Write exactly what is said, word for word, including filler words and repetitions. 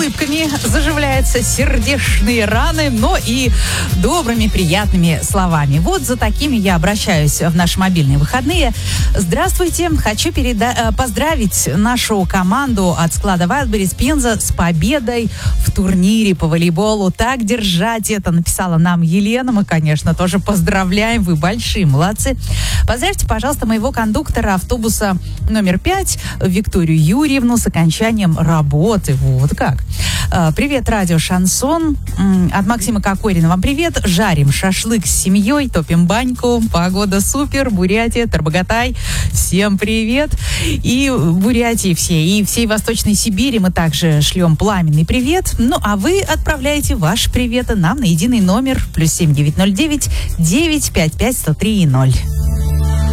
улыбками заживляются сердечные раны, но и добрыми, приятными словами. Вот за такими я обращаюсь в наши мобильные выходные. Здравствуйте, хочу переда- поздравить нашу команду от склада Wildberries Пенза с победой в турнире по волейболу. Так держать, это написала нам Елена. Мы, конечно, тоже поздравляем, вы большие молодцы. Поздравьте, пожалуйста, моего кондуктора автобуса номер пять Викторию Юрьевну с окончанием работы. Вот как. Привет, радио Шансон. От Максима Кокорина вам привет. Жарим шашлык с семьей, топим баньку. Погода супер. Бурятия, Тарбагатай. Всем привет. И Бурятии все, и всей Восточной Сибири мы также шлем пламенный привет. Ну, а вы отправляете ваши приветы нам на единый номер плюс семь девять ноль девять девять пять пять сто три ноль.